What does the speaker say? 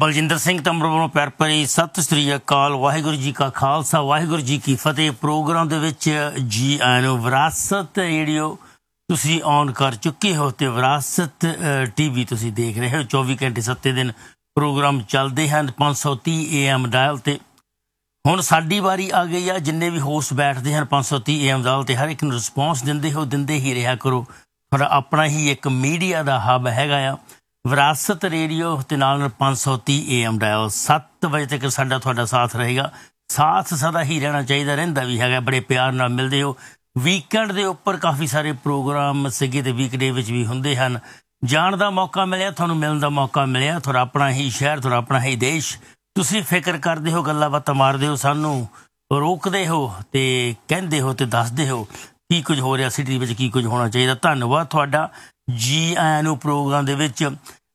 ਬਲਜਿੰਦਰ ਸਿੰਘ ਤੰਬਰ ਵੱਲੋਂ ਪਿਆਰ ਭਰੀ ਸਤਿ ਸ੍ਰੀ ਅਕਾਲ। ਵਾਹਿਗੁਰੂ ਜੀ ਕਾ ਖਾਲਸਾ, ਵਾਹਿਗੁਰੂ ਜੀ ਕੀ ਫਤਿਹ। ਪ੍ਰੋਗਰਾਮ ਦੇ ਵਿੱਚ ਜੀ ਆਇਆਂ ਨੂੰ। ਵਿਰਾਸਤ ਰੇਡੀਓ ਤੁਸੀਂ ਔਨ ਕਰ ਚੁੱਕੇ ਹੋ ਅਤੇ ਵਿਰਾਸਤ TV ਤੁਸੀਂ ਦੇਖ ਰਹੇ ਹੋ। 24 ਘੰਟੇ 7 ਦਿਨ ਪ੍ਰੋਗਰਾਮ ਚੱਲਦੇ ਹਨ 530 AM ਡਾਇਲ 'ਤੇ। ਹੁਣ ਸਾਡੀ ਵਾਰੀ ਆ ਗਈ ਆ। ਜਿੰਨੇ ਵੀ ਹੋਸਟ ਬੈਠਦੇ ਹਨ 530 AM ਡਾਇਲ 'ਤੇ, ਹਰ ਇੱਕ ਨੂੰ ਰਿਸਪੌਂਸ ਦਿੰਦੇ ਹੀ ਰਿਹਾ ਕਰੋ। ਤੁਹਾਡਾ ਆਪਣਾ ਹੀ ਇੱਕ ਮੀਡੀਆ ਦਾ ਹੱਬ ਹੈਗਾ ਆ ਵਿਰਾਸਤ ਰੇਡੀਓ ਅਤੇ ਨਾਲ 530 AM ਡਾਇਲ। 7 ਵਜੇ ਤੱਕ ਸਾਡਾ ਤੁਹਾਡਾ ਸਾਥ ਰਹੇਗਾ। ਸਾਥ ਸਦਾ ਹੀ ਰਹਿਣਾ ਚਾਹੀਦਾ, ਰਹਿੰਦਾ ਵੀ ਹੈਗਾ। ਬੜੇ ਪਿਆਰ ਨਾਲ ਮਿਲਦੇ ਹੋ। ਵੀਕਐਂਡ ਦੇ ਉੱਪਰ ਕਾਫੀ ਸਾਰੇ ਪ੍ਰੋਗਰਾਮ ਸੀਗੇ ਅਤੇ ਵੀਕਡੇ ਵਿੱਚ ਵੀ ਹੁੰਦੇ ਹਨ। ਜਾਣ ਦਾ ਮੌਕਾ ਮਿਲਿਆ, ਤੁਹਾਨੂੰ ਮਿਲਣ ਦਾ ਮੌਕਾ ਮਿਲਿਆ। ਤੁਹਾਡਾ ਆਪਣਾ ਹੀ ਸ਼ਹਿਰ, ਤੁਹਾਡਾ ਆਪਣਾ ਹੀ ਦੇਸ਼। ਤੁਸੀਂ ਫਿਕਰ ਕਰਦੇ ਹੋ, ਗੱਲਾਂ ਬਾਤਾਂ ਮਾਰਦੇ ਹੋ, ਸਾਨੂੰ ਰੋਕਦੇ ਹੋ ਅਤੇ ਕਹਿੰਦੇ ਹੋ ਅਤੇ ਦੱਸਦੇ ਹੋ ਕੀ ਕੁਝ ਹੋ ਰਿਹਾ ਸਿਟੀ ਵਿੱਚ, ਕੀ ਕੁਝ ਹੋਣਾ ਚਾਹੀਦਾ। ਧੰਨਵਾਦ ਤੁਹਾਡਾ। ਜੀ ਆਇਆਂ ਨੂੰ ਪ੍ਰੋਗਰਾਮ ਦੇ ਵਿੱਚ।